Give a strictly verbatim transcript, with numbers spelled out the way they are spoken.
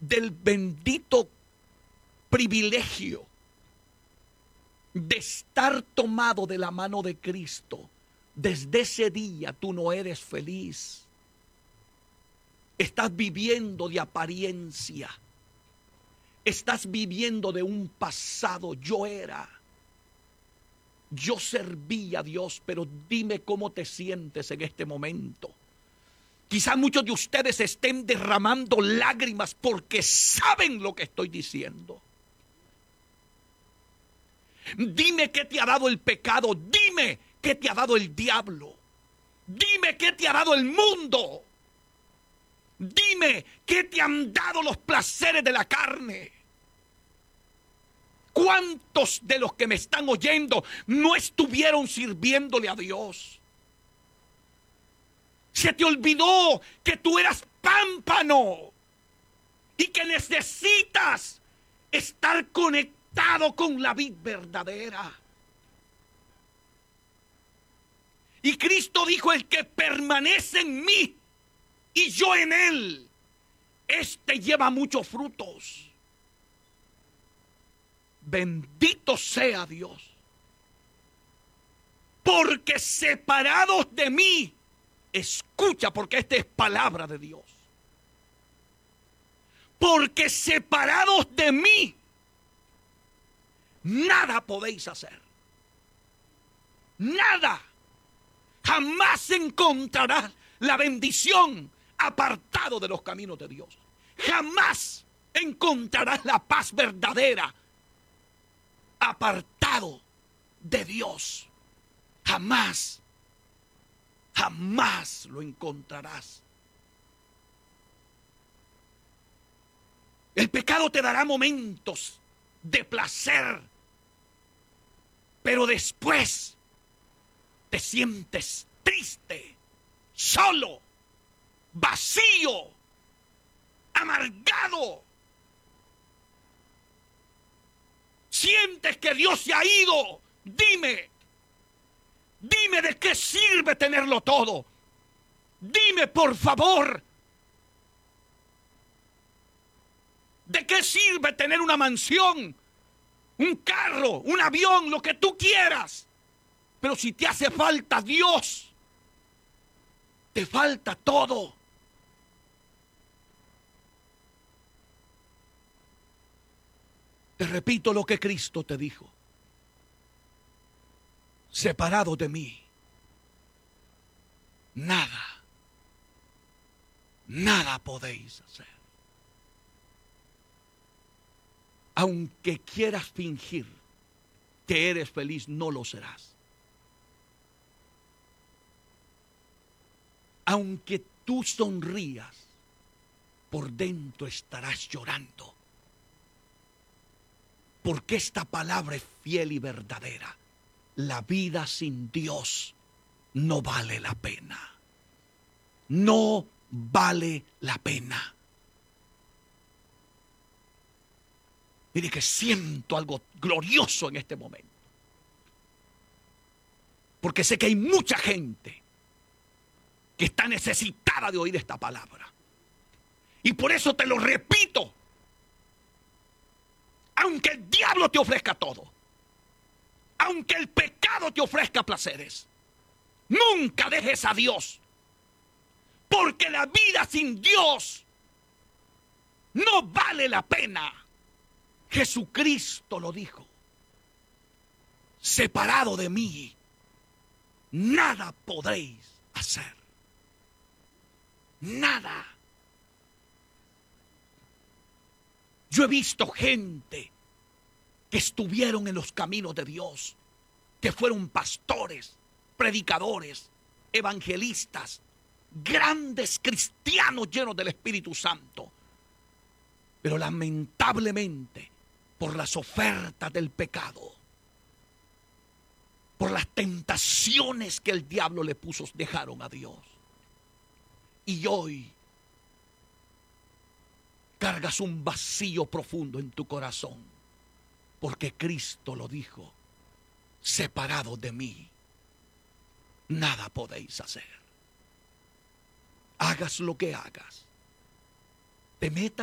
del bendito privilegio de estar tomado de la mano de Cristo, desde ese día tú no eres feliz. Estás viviendo de apariencia. Estás viviendo de un pasado. Yo era. Yo servía a Dios, pero dime cómo te sientes en este momento. Quizás muchos de ustedes estén derramando lágrimas porque saben lo que estoy diciendo. Dime qué te ha dado el pecado. Dime qué te ha dado el diablo. Dime qué te ha dado el mundo. Dime qué te han dado los placeres de la carne. ¿Cuántos de los que me están oyendo no estuvieron sirviéndole a Dios? Se te olvidó que tú eras pámpano y que necesitas estar conectado con la vid verdadera. Y Cristo dijo: el que permanece en mí y yo en él, este lleva muchos frutos. Bendito sea Dios. Porque separados de mí, escucha, porque esta es palabra de Dios. Porque separados de mí, nada podéis hacer. Nada. Jamás encontrarás la bendición apartado de los caminos de Dios. Jamás encontrarás la paz verdadera apartado de Dios. Jamás, jamás lo encontrarás. El pecado te dará momentos de placer, pero después te sientes triste, solo, vacío, amargado. Sientes que Dios se ha ido. Dime, dime de qué sirve tenerlo todo. Dime, por favor, ¿de qué sirve tener una mansión, un carro, un avión, lo que tú quieras? Pero si te hace falta Dios, te falta todo. Te repito lo que Cristo te dijo: separado de mí, nada, nada podéis hacer. Aunque quieras fingir que eres feliz, no lo serás. Aunque tú sonrías, por dentro estarás llorando. Porque esta palabra es fiel y verdadera. La vida sin Dios no vale la pena. No vale la pena. Mire que siento algo glorioso en este momento. Porque sé que hay mucha gente que está necesitada de oír esta palabra. Y por eso te lo repito. Aunque el diablo te ofrezca todo, aunque el pecado te ofrezca placeres, nunca dejes a Dios. Porque la vida sin Dios no vale la pena. Jesucristo lo dijo: separado de mí, nada podréis hacer. Nada. Yo he visto gente que estuvieron en los caminos de Dios, que fueron pastores, predicadores, evangelistas, grandes cristianos llenos del Espíritu Santo. Pero lamentablemente, por las ofertas del pecado, por las tentaciones que el diablo le puso, dejaron a Dios. Y hoy cargas un vacío profundo en tu corazón, porque Cristo lo dijo: separado de mí, nada podéis hacer. Hagas lo que hagas, te metas